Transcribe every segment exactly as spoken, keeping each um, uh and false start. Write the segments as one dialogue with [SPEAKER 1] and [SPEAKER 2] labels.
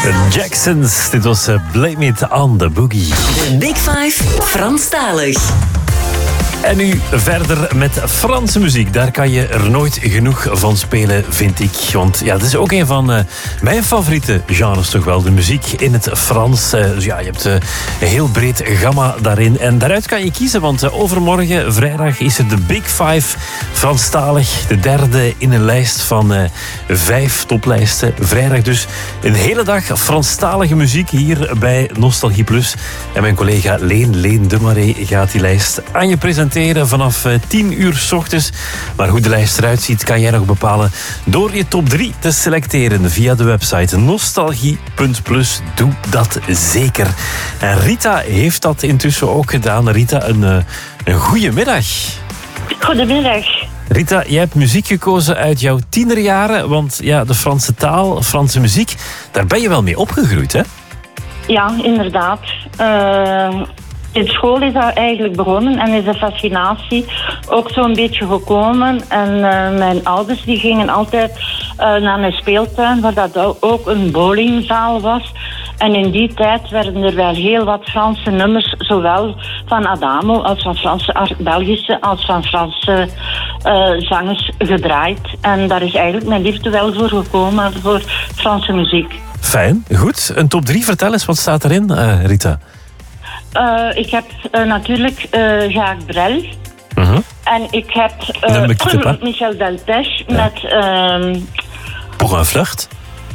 [SPEAKER 1] Jacksons, dit was Blame It on the Boogie.
[SPEAKER 2] De Big Five Franstalig.
[SPEAKER 1] En nu verder met Franse muziek. Daar kan je er nooit genoeg van spelen, vind ik. Want ja, het is ook een van uh, mijn favoriete genres toch wel. De muziek in het Frans. Uh, dus ja, je hebt uh, een heel breed gamma daarin. En daaruit kan je kiezen, want uh, overmorgen, vrijdag, is er de Big Five Franstalig. De derde in een lijst van uh, vijf toplijsten. Vrijdag dus een hele dag Franstalige muziek hier bij Nostalgie Plus. En mijn collega Leen, Leen de Marais gaat die lijst aan je presenteren. Vanaf tien uur 's ochtends. Maar hoe de lijst eruit ziet kan jij nog bepalen door je top drie te selecteren via de website nostalgie punt plus. Doe dat zeker. En Rita heeft dat intussen ook gedaan. Rita, een, een goede middag.
[SPEAKER 3] Goedemiddag.
[SPEAKER 1] Rita, jij hebt muziek gekozen uit jouw tienerjaren. Want ja, de Franse taal, Franse muziek, daar ben je wel mee opgegroeid, hè?
[SPEAKER 3] Ja, inderdaad. Uh... In school is dat eigenlijk begonnen en is de fascinatie ook zo'n beetje gekomen. En uh, mijn ouders die gingen altijd uh, naar een speeltuin waar dat ook een bowlingzaal was. En in die tijd werden er wel heel wat Franse nummers, zowel van Adamo als van Franse, Belgische als van Franse uh, zangers gedraaid. En daar is eigenlijk mijn liefde wel voor gekomen, voor Franse muziek.
[SPEAKER 1] Fijn, goed. Een top drie, vertel eens, wat staat erin, uh, Rita?
[SPEAKER 3] Uh, ik heb uh, natuurlijk uh, Jacques Brel. Uh-huh. En ik heb uh, Michel Delpech ja. met... Uh,
[SPEAKER 1] Pour un flirt.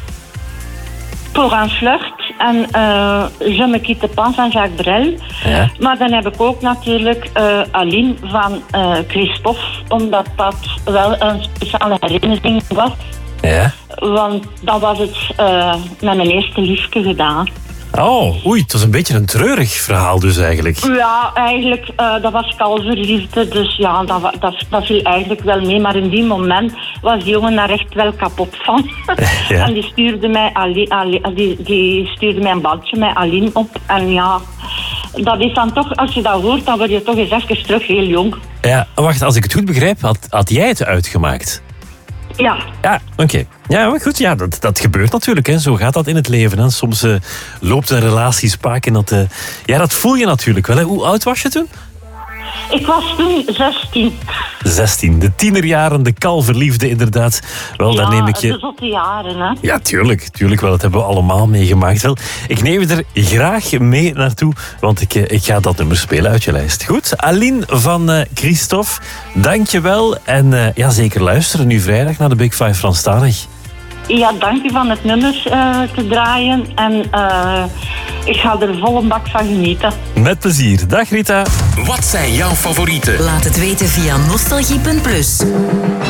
[SPEAKER 3] Pour un flirt. En uh, Je me quitte pas van Jacques Brel. Ja. Maar dan heb ik ook natuurlijk uh, Aline van uh, Christophe. Omdat dat wel een speciale herinnering was.
[SPEAKER 1] Ja.
[SPEAKER 3] Want dan was het uh, met mijn eerste liefje gedaan.
[SPEAKER 1] Oh, oei, het was een beetje een treurig verhaal dus eigenlijk.
[SPEAKER 3] Ja, eigenlijk, uh, dat was kalverliefde, dus ja, dat, dat, dat viel eigenlijk wel mee. Maar in die moment was die jongen daar echt wel kapot van. Ja. En die stuurde, mij Ali, Ali, die, die stuurde mij een bandje met Aline op. En ja, dat is dan toch, als je dat hoort, dan word je toch eens even terug heel jong.
[SPEAKER 1] Ja, wacht, als ik het goed begrijp, had, had jij het uitgemaakt?
[SPEAKER 3] Ja.
[SPEAKER 1] Ja, oké. Okay. Ja, maar goed, ja, dat, dat gebeurt natuurlijk. Hè. Zo gaat dat in het leven. Hè. Soms uh, loopt een relatie spaak en dat, uh, ja, dat voel je natuurlijk wel. Hè. Hoe oud was je toen?
[SPEAKER 3] Ik was toen zestien.
[SPEAKER 1] zestien. De tienerjaren, de kalverliefde inderdaad. Wel,
[SPEAKER 3] ja,
[SPEAKER 1] daar neem ik je...
[SPEAKER 3] de zotte jaren, hè.
[SPEAKER 1] Ja, tuurlijk. Tuurlijk wel. Dat hebben we allemaal meegemaakt. Wel, ik neem je er graag mee naartoe, want ik, ik ga dat nummer spelen uit je lijst. Goed? Aline van uh, Christophe, dank je wel. En uh, ja, zeker luisteren nu vrijdag naar de Big Five Franstalig.
[SPEAKER 3] Ja, dank u van het nummer uh, te draaien. En uh, ik ga er vol een bak van genieten.
[SPEAKER 1] Met plezier. Dag Rita.
[SPEAKER 2] Wat zijn jouw favorieten? Laat het weten via nostalgie punt plus.